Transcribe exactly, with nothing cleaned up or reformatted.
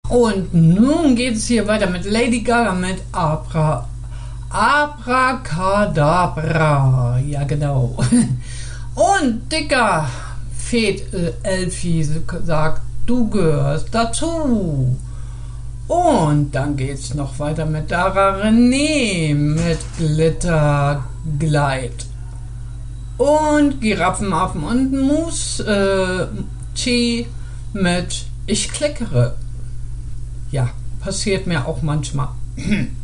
Und nun geht es hier weiter mit Lady Gaga mit Abra, Abracadabra. Ja, genau. Und dicker Fed Elfi sagt, du gehörst dazu. Und dann geht's noch weiter mit Dara René mit Glitter Glide. Und Giraffenaffen und Mus äh, Chi mit Ich klickere. Ja, passiert mir auch manchmal.